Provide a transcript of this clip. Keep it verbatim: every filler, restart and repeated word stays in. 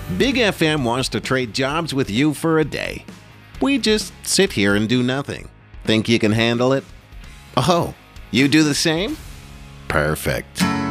Big F M wants to trade jobs with you for a day. We just sit here and do nothing. Think you can handle it? Oh, you do the same? Perfect.